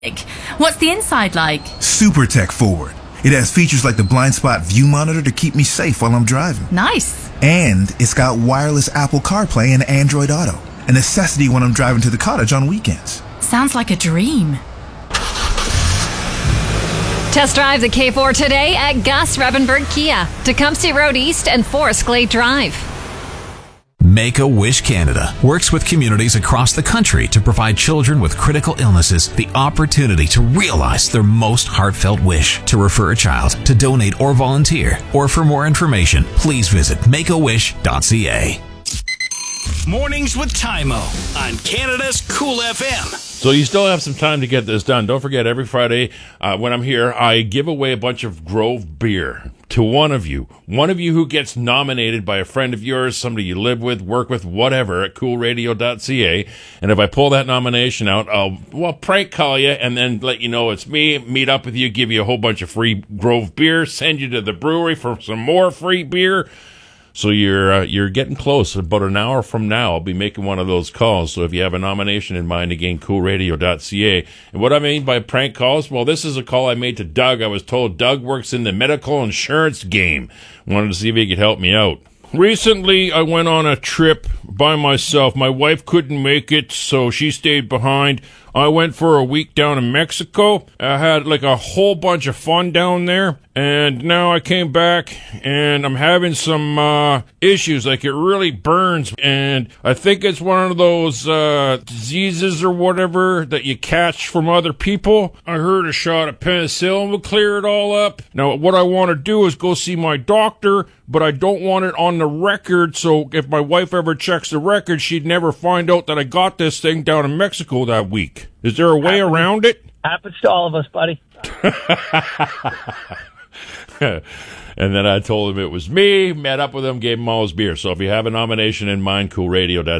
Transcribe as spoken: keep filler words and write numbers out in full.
What's the inside like? Super tech forward. It has features like the blind spot view monitor to keep me safe while I'm driving. Nice. And it's got wireless Apple CarPlay and Android Auto, a necessity when I'm driving to the cottage on weekends. Sounds like a dream. Test drive the K four today at Gus Rebenberg Kia, Tecumseh Road East and Forest Glade Drive. Make-A-Wish Canada works with communities across the country to provide children with critical illnesses the opportunity to realize their most heartfelt wish. To refer a child, to donate or volunteer, or for more information, please visit make a wish dot c a. Mornings with Tymo on Canada's Cool F M. So you still have some time to get this done. Don't forget, every Friday uh, when I'm here, I give away a bunch of Grove beer to one of you. One of you who gets nominated by a friend of yours, somebody you live with, work with, whatever, at cool radio dot c a. And if I pull that nomination out, I'll, well, prank call you and then let you know it's me, meet up with you, give you a whole bunch of free Grove beer, send you to the brewery for some more free beer. So you're uh, you're getting close. About an hour from now, I'll be making one of those calls. So if you have a nomination in mind, again, cool radio dot c a. And what I mean by prank calls, well, this is a call I made to Doug. I was told Doug works in the medical insurance game. Wanted to see if he could help me out. Recently, I went on a trip by myself. My wife couldn't make it, so she stayed behind. I went for a week down in Mexico. I had like a whole bunch of fun down there. And now I came back and I'm having some uh, issues. Like it really burns. And I think it's one of those uh, diseases or whatever that you catch from other people. I heard a shot of penicillin would clear it all up. Now, what I want to do is go see my doctor, but I don't want it on the record. So if my wife ever checks the record, she'd never find out that I got this thing down in Mexico that week. Is there a way happens, around it? Happens to all of us, buddy. And then I told him it was me, met up with him, gave him all his beer. So if you have a nomination in mind, cool radio dot